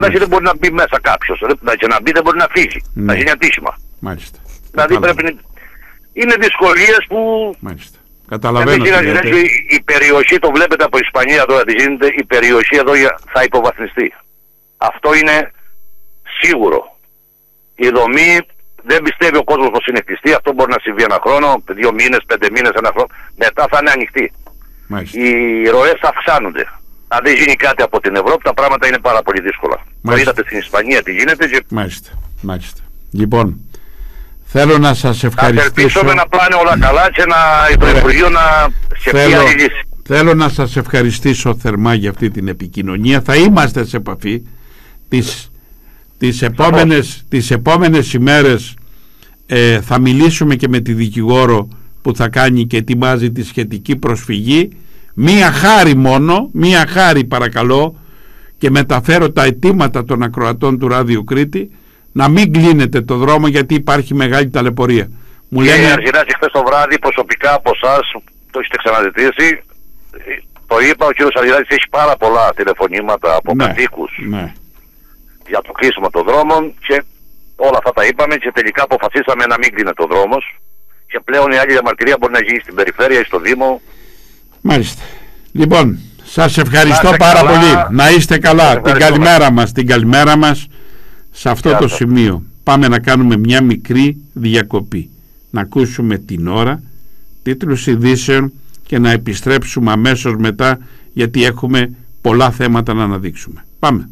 δεν μπορεί να μπει μέσα κάποιος. Και να μπει δεν μπορεί να φύγει. Θα γίνει ατύχημα. Μάλιστα. Δηλαδή είναι δυσκολίες που... Μάλιστα. Καταλαβαίνω. Η περιοχή, το βλέπετε από Ισπανία τώρα τι γίνεται, η περιοχή εδώ θα υποβαθμιστεί. Αυτό είναι σίγουρο. Η δομή δεν πιστεύει ο κόσμος πως είναι κλειστή. Αυτό μπορεί να συμβεί ένα χρόνο, 2 μήνες, 5 μήνες, ένα χρόνο. Μετά θα είναι ανοιχτή. Μάλιστα. Οι ροές θα αυξάνονται. Αν δεν γίνει κάτι από την Ευρώπη, τα πράγματα είναι πάρα πολύ δύσκολα. Το είδατε στην Ισπανία τι γίνεται. Και... Μάλιστα. Λοιπόν, θέλω να σας ευχαριστήσω. Ελπίσουμε να πάνε όλα καλά και το Υπουργείο να σκεφτεί άλλη λύση. Θέλω να σας ευχαριστήσω θερμά για αυτή την επικοινωνία. Θα είμαστε σε επαφή τις επόμενες ημέρες. Θα μιλήσουμε και με τη δικηγόρο που θα κάνει και ετοιμάζει τη σχετική προσφυγή. Μία χάρη μόνο, μία χάρη παρακαλώ, και μεταφέρω τα αιτήματα των ακροατών του Ράδιου Κρήτη να μην κλείνετε το δρόμο, γιατί υπάρχει μεγάλη ταλαιπωρία. Μου λένε... Κύριε Αργυράκη, χθες το βράδυ προσωπικά από εσάς, το έχετε ξαναζητήσει, το είπα, ο κύριος Αργυράκης έχει πάρα πολλά τηλεφωνήματα από κατοίκους για το κλείσιμο των δρόμων και όλα αυτά τα είπαμε και τελικά αποφασίσαμε να μην κλείνεται ο δρόμος και πλέον η άλλη διαμαρτυρία μπορεί να γίνει στην περιφέρεια ή στο Δήμο. Μάλιστα. Λοιπόν, σας ευχαριστώ πάρα πολύ. Να είστε καλά. Την καλημέρα μας σε αυτό το σημείο. Πάμε να κάνουμε μια μικρή διακοπή. Να ακούσουμε την ώρα, τίτλους ειδήσεων και να επιστρέψουμε αμέσως μετά, γιατί έχουμε πολλά θέματα να αναδείξουμε. Πάμε.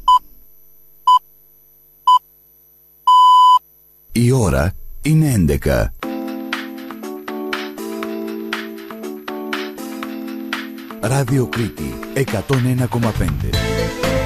Η ώρα είναι 11. Ράδιο Κρήτη 101,5.